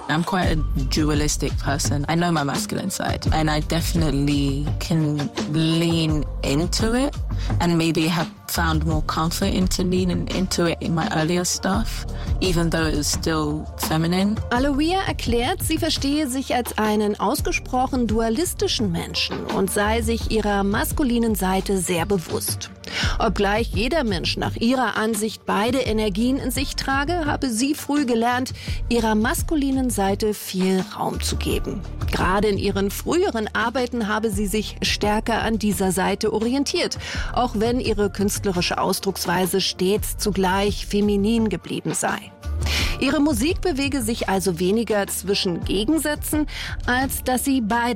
I'm quite a dualistic person. I know my masculine side and I definitely can lean into it and maybe have found more comfort into leaning into it in my earlier stuff, even though it's still feminine. Aloia erklärt, sie verstehe sich als einen ausgesprochen dualistischen Menschen und sei sich ihrer maskulinen Seite sehr bewusst. Obgleich jeder Mensch nach ihrer Ansicht beide Energien in sich trage, habe sie früh gelernt, ihrer maskulinen Seite viel Raum zu geben. Gerade in ihren früheren Arbeiten habe sie sich stärker an dieser Seite orientiert, auch wenn ihre künstlerische Ausdrucksweise stets zugleich feminin geblieben sei. Ihre Musik bewege sich also weniger zwischen Gegensätzen, als dass sie beide